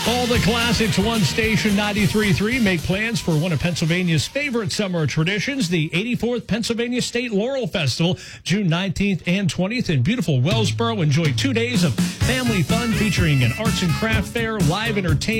All the classics, one station, 93.3. Make plans for one of Pennsylvania's favorite summer traditions, the 84th Pennsylvania State Laurel Festival, June 19th and 20th in beautiful Wellsboro. Enjoy 2 days of family fun featuring an arts and craft fair, live entertainment,